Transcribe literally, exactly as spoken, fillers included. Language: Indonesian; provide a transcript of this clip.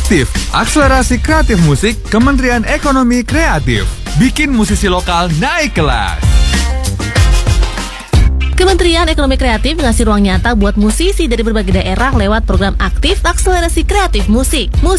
Aktif, akselerasi kreatif musik Kementerian Ekonomi Kreatif. Bikin musisi lokal naik kelas. Kementerian Ekonomi Kreatif ngasih ruang nyata buat musisi dari berbagai daerah lewat program Aktif Akselerasi Kreatif Musik.